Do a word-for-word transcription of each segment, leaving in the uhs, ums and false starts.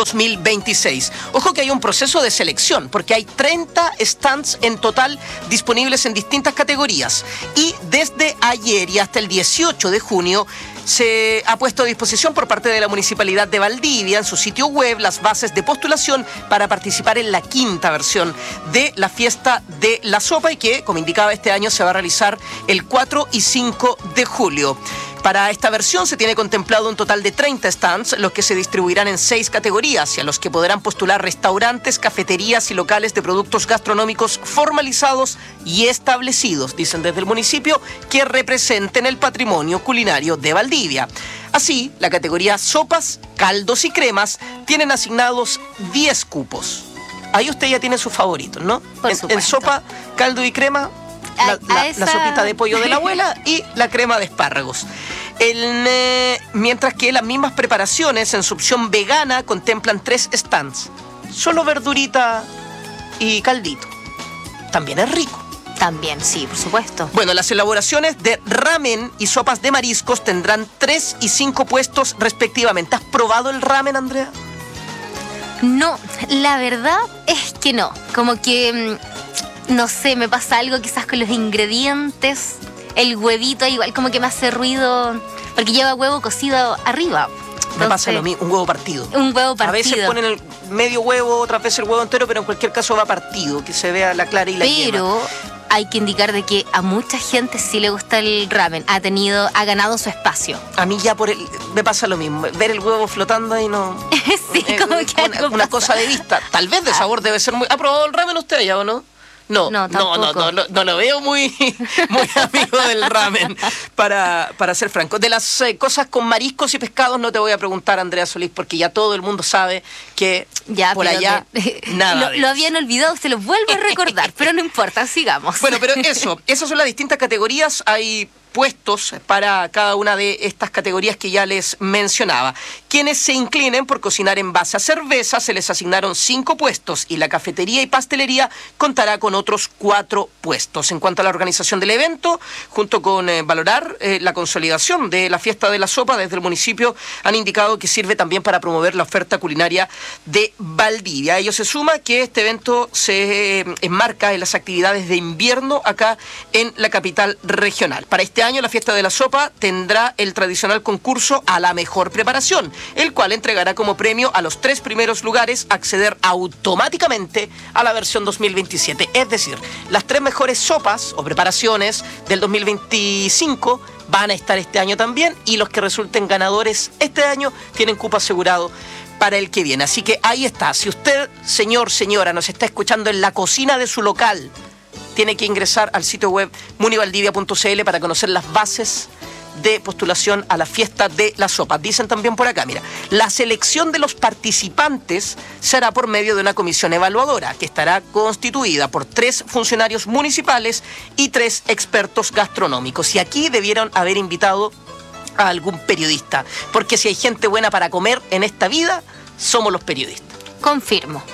dos mil veintiséis. Ojo que hay un proceso de selección, porque hay treinta stands en total disponibles en distintas categorías. Y desde ayer y hasta el dieciocho de junio se ha puesto a disposición por parte de la Municipalidad de Valdivia en su sitio web las bases de postulación para participar en la quinta versión de la Fiesta de la Sopa y que, como indicaba, este año se va a realizar el cuatro y cinco de julio. Para esta versión se tiene contemplado un total de treinta stands, los que se distribuirán en seis categorías y a los que podrán postular restaurantes, cafeterías y locales de productos gastronómicos formalizados y establecidos, dicen desde el municipio, que representen el patrimonio culinario de Valdivia. Así, la categoría sopas, caldos y cremas tienen asignados diez cupos. Ahí usted ya tiene sus favoritos, ¿no? Por en, supuesto. en sopa, caldo y crema, La, la, esa... la sopita de pollo de la abuela y la crema de espárragos. El, eh, mientras que las mismas preparaciones en su opción vegana contemplan tres stands. Solo verdurita y caldito. También es rico. También, sí, por supuesto. Bueno, las elaboraciones de ramen y sopas de mariscos tendrán tres y cinco puestos respectivamente. ¿Has probado el ramen, Andrea? No, la verdad es que no. Como que... no sé, me pasa algo quizás con los ingredientes. El huevito igual como que me hace ruido porque lleva huevo cocido arriba. Entonces, me pasa lo mismo, un huevo partido. Un huevo partido. A veces ponen el medio huevo, otras veces el huevo entero, pero en cualquier caso va partido, que se vea la clara y la yema. Pero hay que indicar de que a mucha gente sí le gusta el ramen. Ha tenido, ha ganado su espacio. A mí ya por el, me pasa lo mismo. Ver el huevo flotando ahí no... sí, eh, como que una, una cosa de vista. Tal vez de sabor debe ser muy... ¿Ha probado el ramen usted ya o no? No, no, no, no, no, no, no lo veo muy, muy amigo del ramen, para, para ser franco. De las eh, cosas con mariscos y pescados no te voy a preguntar, Andrea Solís, porque ya todo el mundo sabe que ya, por allá de, nada. Lo, lo habían olvidado, se lo vuelvo a recordar, pero no importa, sigamos. Bueno, pero eso, esas son las distintas categorías. Hay puestos para cada una de estas categorías que ya les mencionaba. Quienes se inclinen por cocinar en base a cerveza se les asignaron cinco puestos y la cafetería y pastelería contará con otros cuatro puestos. En cuanto a la organización del evento, junto con eh, valorar eh, la consolidación de la Fiesta de la Sopa, desde el municipio han indicado que sirve también para promover la oferta culinaria de Valdivia. A ello se suma que este evento se eh, enmarca en las actividades de invierno acá en la capital regional. Para este año la Fiesta de la Sopa tendrá el tradicional concurso a la mejor preparación, el cual entregará como premio a los tres primeros lugares acceder automáticamente a la versión dos mil veintisiete. Es decir, las tres mejores sopas o preparaciones del dos mil veinticinco van a estar este año también y los que resulten ganadores este año tienen cupo asegurado para el que viene. Así que ahí está. Si usted, señor, señora, nos está escuchando en la cocina de su local, tiene que ingresar al sitio web munivaldivia punto c l para conocer las bases de postulación a la Fiesta de la Sopa. Dicen también por acá, mira, la selección de los participantes será por medio de una comisión evaluadora que estará constituida por tres funcionarios municipales y tres expertos gastronómicos. Y aquí debieron haber invitado a algún periodista, porque si hay gente buena para comer en esta vida, somos los periodistas. Confirmo.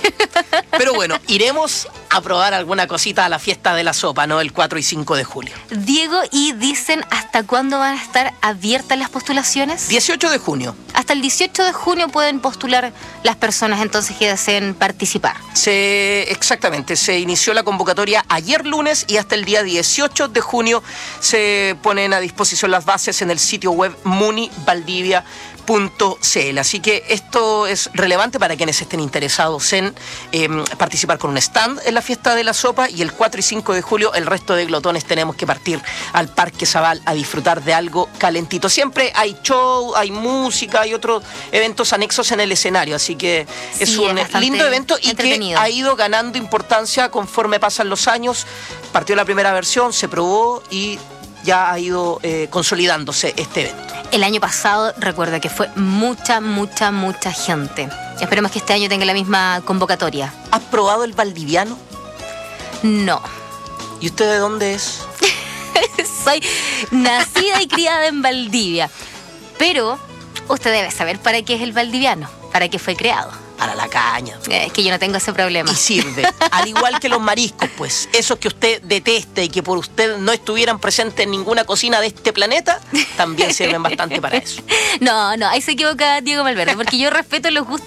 Pero bueno, iremos a probar alguna cosita a la Fiesta de la Sopa, ¿no? El cuatro y cinco de julio. Diego, ¿y dicen hasta cuándo van a estar abiertas las postulaciones? dieciocho de junio. Hasta el dieciocho de junio pueden postular las personas entonces que deseen participar. Se, exactamente, se inició la convocatoria ayer lunes y hasta el día dieciocho de junio se ponen a disposición las bases en el sitio web munivaldivia punto c l. Así que esto es relevante para quienes estén interesados en eh, participar con un stand en la Fiesta de la Sopa, y el cuatro y cinco de julio el resto de glotones tenemos que partir al Parque Zabal a disfrutar de algo calentito. Siempre hay show, hay música, hay otros eventos anexos en el escenario, así que sí, es un es lindo evento y que ha ido ganando importancia conforme pasan los años. Partió la primera versión, se probó y ya ha ido eh, consolidándose este evento. El año pasado, recuerda que fue mucha, mucha, mucha gente. Esperemos que este año tenga la misma convocatoria. ¿Has probado el valdiviano? No. ¿Y usted de dónde es? Soy nacida y criada en Valdivia. Pero usted debe saber para qué es el valdiviano, para qué fue creado. Para la caña. Es que yo no tengo ese problema. Y sirve. Al igual que los mariscos, pues. Esos que usted deteste y que por usted no estuvieran presentes en ninguna cocina de este planeta, también sirven bastante para eso. No, no, ahí se equivoca Diego Malverde, porque yo respeto los gustos